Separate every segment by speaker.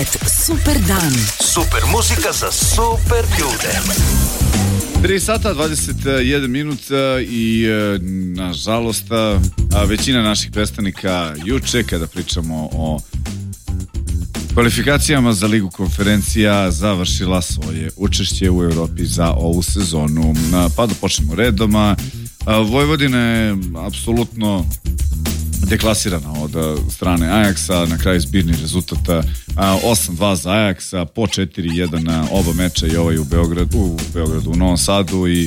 Speaker 1: Super dan.
Speaker 2: Super muzika za super ljude.
Speaker 3: 3 sata 21 minut i nažalost većina naših predstavnika juče kada pričamo o kvalifikacijama za Ligu konferencija završila svoje učešće u Evropi za ovu sezonu. Pa da počnemo redom. Vojvodina je apsolutno deklasirana od strane Ajaksa, na kraju zbirni rezultat 8-2 za Ajaksa, po 4-1 na oba meča, i ovaj u Beogradu, u Novom Sadu i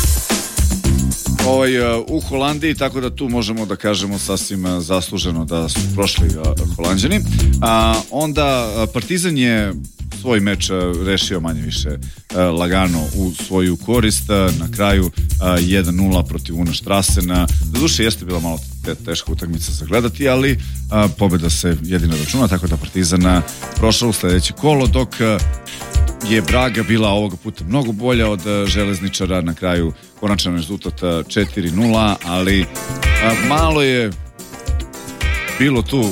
Speaker 3: u Holandiji, tako da tu možemo da kažemo sasvim zasluženo da su prošli Holanđani. Onda Partizan je svoj meč rešio manje više lagano u svoju korist, na kraju 1-0 protiv Una Štrasena. Doduše jeste bila malo teška utakmica za gledati, ali pobeda se jedino računa, tako da Partizan prošao u sledeće kolo, dok je Braga bila ovoga puta mnogo bolja od Železničara, na kraju konačan rezultat 4-0, ali malo je bilo tu,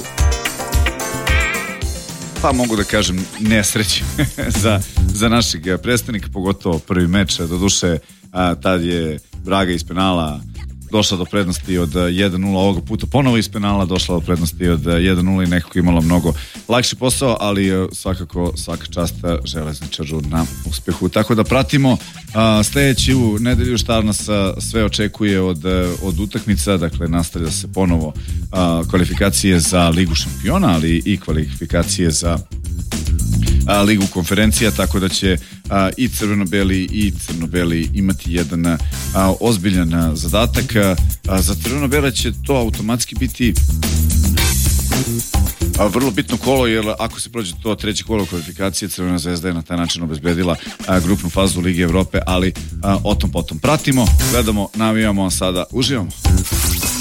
Speaker 3: pa mogu da kažem, nesreće za našeg predstavnika, pogotovo prvi meč. Doduše, tad je Braga iz penala došla do prednosti od 1-0, ovoga puta ponovo iz penala došla do prednosti od 1-0 i nekako imala mnogo lakši posao, ali svakako svaka čast Železničaru na uspehu. Tako da pratimo sledeću nedelju šta nas sve očekuje od utakmica. Dakle, nastavlja se ponovo kvalifikacije za Ligu šampiona, ali i kvalifikacije za Ligu konferencija, tako da će i crveno-beli imati jedan ozbiljan zadatak. Za crveno-bela će to automatski biti vrlo bitno kolo, jer ako se prođe to treće kolo kvalifikacije, Crvena zvezda je na taj način obezbedila grupnu fazu Lige Evrope, ali o tom potom. Pratimo, gledamo, navijamo, a sada uživamo.